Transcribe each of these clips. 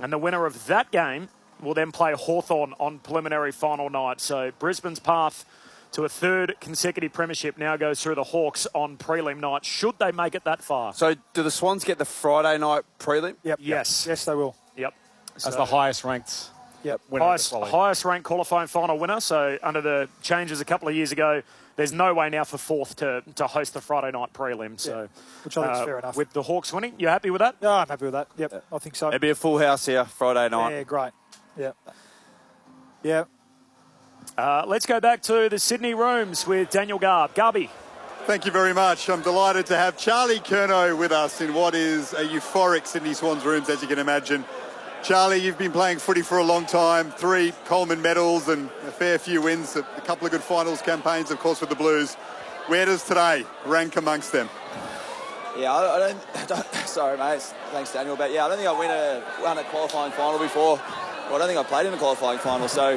And the winner of that game will then play Hawthorn on preliminary final night. So Brisbane's path to a third consecutive premiership now goes through the Hawks on prelim night, should they make it that far. So do the Swans get the Friday night prelim? Yep. Yes. Yes, they will. Yep. As the highest ranked winner. Highest ranked qualifying final winner. So under the changes a couple of years ago, there's no way now for fourth to host the Friday night prelim. So, which I think is fair enough. With the Hawks winning, you happy with that? Yeah, I'm happy with that. Yep, I think so. It'd be a full house here Friday night. Yeah, great. Yeah. Yeah. Let's go back to the Sydney rooms with Daniel Garb. Garby. Thank you very much. I'm delighted to have Charlie Curnow with us in what is a euphoric Sydney Swans rooms, as you can imagine. Charlie, you've been playing footy for a long time, 3 Coleman medals and a fair few wins, a couple of good finals campaigns, of course, with the Blues. Where does today rank amongst them? Yeah, I don't sorry, mate. Thanks, Daniel. But, yeah, I don't think I won a qualifying final before. Well, I don't think I played in a qualifying final. So,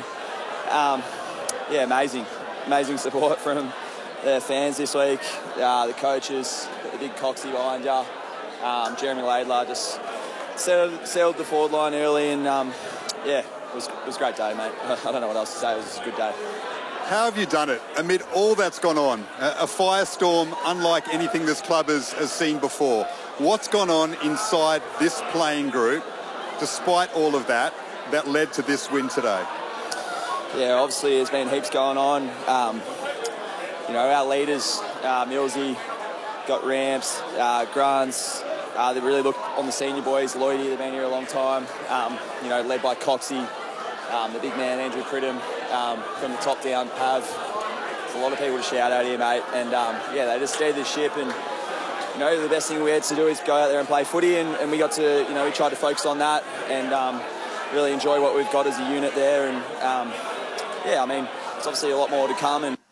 yeah, amazing support from the fans this week, the coaches, the big Coxie behind you, Jeremy Laidler just settled the forward line early, and yeah, it was a great day, mate. I don't know what else to say. It was a good day. How have you done it amid all that's gone on? A firestorm unlike anything this club has seen before. What's gone on inside this playing group, despite all of that led to this win today? Yeah, obviously there's been heaps going on. You know, our leaders, Millsy, got Ramps, Grants. They really look on the senior boys. Lloydie, they've been here a long time. You know, led by Coxie, the big man Andrew Pridham, from the top down, Pav. There's a lot of people to shout out here, mate. And yeah, they just steered the ship. And you know, the best thing we had to do is go out there and play footy. And we got to, you know, we tried to focus on that and really enjoy what we've got as a unit there. And yeah, I mean, it's obviously a lot more to come. And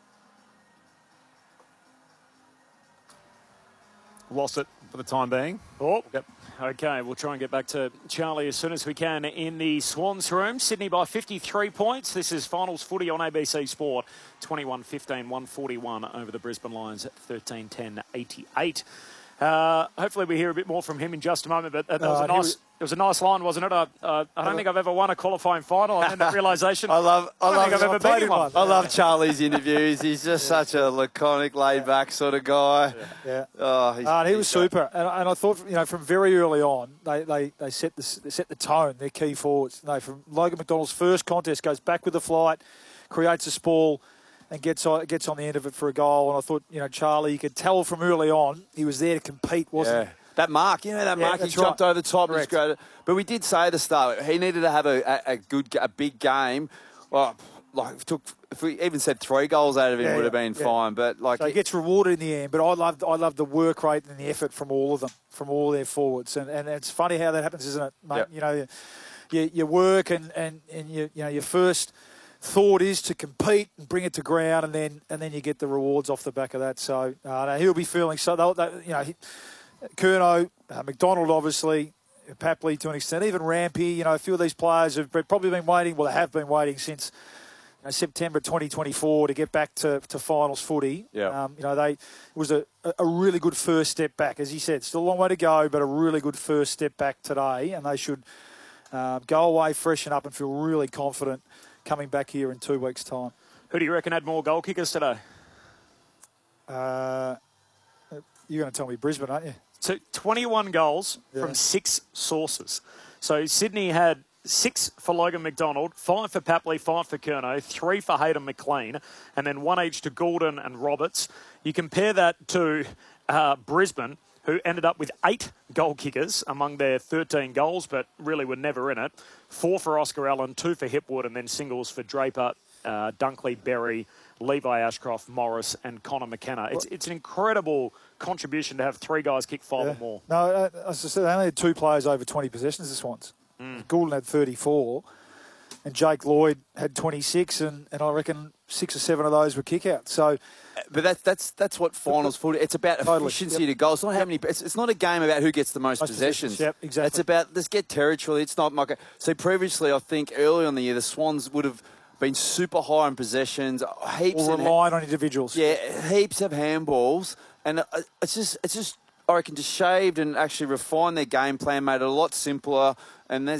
lost it for the time being. Oh, yep. Okay, we'll try and get back to Charlie as soon as we can in the Swans room. Sydney by 53 points. This is finals footy on ABC Sport. 21-15, 141 over the Brisbane Lions at 13-10, 88. Hopefully we hear a bit more from him in just a moment, but that was a nice line, wasn't it? I don't think I've ever won a qualifying final, and then that realisation. I love one. I love Charlie's interviews. He's just such a laconic, laid-back sort of guy. Yeah. Oh, he was super, and I thought, you know, from very early on, they set the tone. Their key forwards, from Logan McDonald's first contest, goes back with the flight, creates a sprawl, and gets on the end of it for a goal. And I thought, you know, Charlie, you could tell from early on he was there to compete, wasn't he? That mark, you know, mark, he jumped over the top. Was great. But we did say at the start, he needed to have a big game. Well, like if we even said 3 goals out of him, would have been fine. But like, so he gets rewarded in the end. But I love the work rate and the effort from all of them, from all their forwards. And it's funny how that happens, isn't it, mate? Yep. You know, you work and you know, your first thought is to compete and bring it to ground, and then you get the rewards off the back of that. So he'll be feeling so. You know, Curnow, McDonald, obviously, Papley to an extent, even Rampy. You know, a few of these players have probably been waiting. Well, they have been waiting since September 2024 to get back to finals footy. Yeah. You know, it was a really good first step back, as he said. Still a long way to go, but a really good first step back today, and they should go away, freshen up, and feel really confident coming back here in 2 weeks' time. Who do you reckon had more goal kickers today? You're going to tell me Brisbane, aren't you? So 21 goals from 6 sources. So Sydney had 6 for Logan McDonald, 5 for Papley, 5 for Curnow, 3 for Hayden McLean, and then 1 each to Goulden and Roberts. You compare that to Brisbane, who ended up with 8 goal kickers among their 13 goals, but really were never in it. 4 for Oscar Allen, 2 for Hipwood, and then singles for Draper, Dunkley, Berry, Levi Ashcroft, Morris, and Connor McKenna. It's an incredible contribution to have 3 guys kick 5 or more. No, as I said, they only had 2 players over 20 possessions this once. Goulden had 34, and Jake Lloyd had 26, and I reckon 6 or 7 of those were kick-outs. So, but that's what finals footy. It's about efficiency to goals. It's not how many. It's not a game about who gets the most possessions. Yep, exactly. It's about let's get territory. It's not like so. Previously, I think early on in the year, the Swans would have been super high on possessions, heaps or relying on individuals. Yeah, heaps of handballs, and it's just I reckon just shaved and actually refined their game plan, made it a lot simpler, and